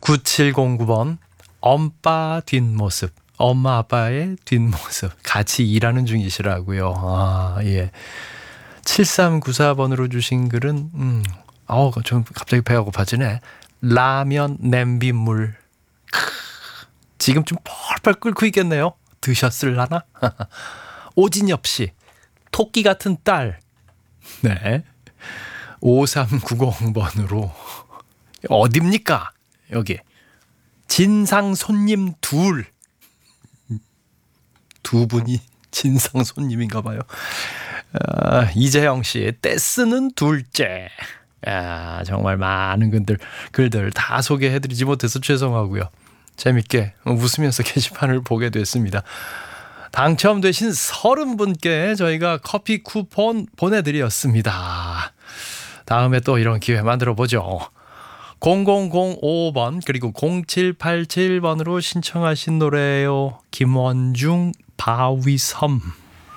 9709번 엄빠 뒷모습. 엄마 아빠의 뒷모습 같이 일하는 중이시라고요. 아, 예. 7394번으로 주신 글은 좀 갑자기 배가 고파지네. 라면 냄비물. 지금 좀 펄펄 끓고 있겠네요. 드셨을라나? 오진엽 씨, 토끼 같은 딸. 네. 5390번으로 어딥니까? 여기 진상 손님 두 분이 진상 손님인가 봐요. 이재영 씨, 떼쓰는 둘째. 정말 많은 글들 다 소개해드리지 못해서 죄송하고요. 재밌게 웃으면서 게시판을 보게 됐습니다. 당첨되신 30분께 저희가 커피 쿠폰 보내드렸습니다. 다음에 또 이런 기회 만들어보죠. 0005번 그리고 0787번으로 신청하신 노래예요. 김원중 바위섬.